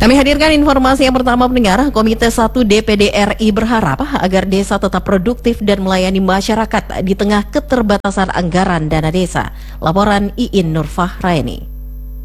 Kami hadirkan informasi yang pertama pendengar. Komite 1 DPD RI berharap agar desa tetap produktif dan melayani masyarakat di tengah keterbatasan anggaran dana desa. Laporan Iin Nurfahraini.